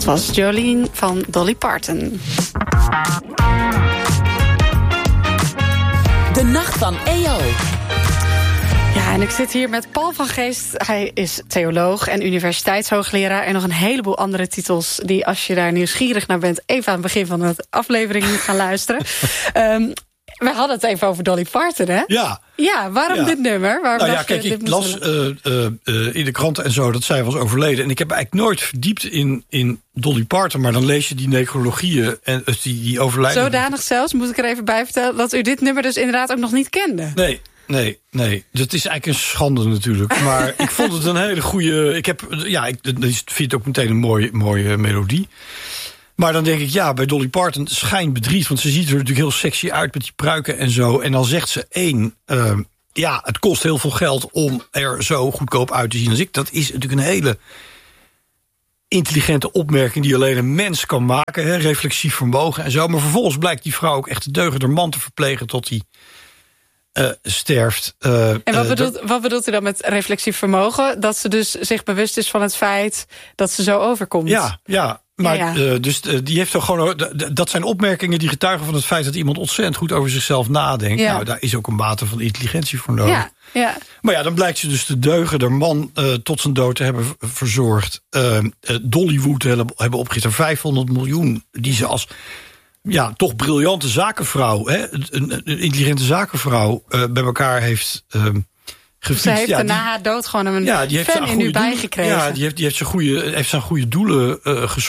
Dat was Jolene van Dolly Parton. De Nacht van EO. Ja, en ik zit hier met Paul van Geest. Hij is theoloog en universiteitshoogleraar en nog een heleboel andere titels die, als je daar nieuwsgierig naar bent, even aan het begin van de aflevering moet gaan luisteren. We hadden het even over Dolly Parton, hè? Ja. Ja, waarom dit nummer? Waarom ik las in de kranten en zo dat zij was overleden. En ik heb eigenlijk nooit verdiept in Dolly Parton. Maar dan lees je die necrologieën en die overlijden. Zodanig zelfs, moet ik er even bij vertellen, dat u dit nummer dus inderdaad ook nog niet kende. Nee. Dus het is eigenlijk een schande natuurlijk. Maar ik vond het een hele goede. Ik vind het ook meteen een mooie melodie. Maar dan denk ik, bij Dolly Parton schijnt bedriegt. Want ze ziet er natuurlijk heel sexy uit met die pruiken en zo. En dan zegt ze het kost heel veel geld om er zo goedkoop uit te zien als ik. Dat is natuurlijk een hele intelligente opmerking die alleen een mens kan maken. Hè, reflexief vermogen en zo. Maar vervolgens blijkt die vrouw ook echt te deugen door man te verplegen tot die sterft. En wat bedoelt u dan met reflexief vermogen? Dat ze dus zich bewust is van het feit dat ze zo overkomt? Ja. Maar die heeft toch gewoon. Dat zijn opmerkingen die getuigen van het feit dat iemand ontzettend goed over zichzelf nadenkt. Ja. Nou, daar is ook een mate van intelligentie voor nodig. Ja. Maar dan blijkt ze dus te deugen, haar man tot zijn dood te hebben verzorgd. Dollywood hebben opgericht, 500 miljoen die ze als toch briljante zakenvrouw, een intelligente zakenvrouw bij elkaar heeft. Ze heeft na haar dood gewoon een fan in u bijgekregen. Ja, die heeft zijn goede doelen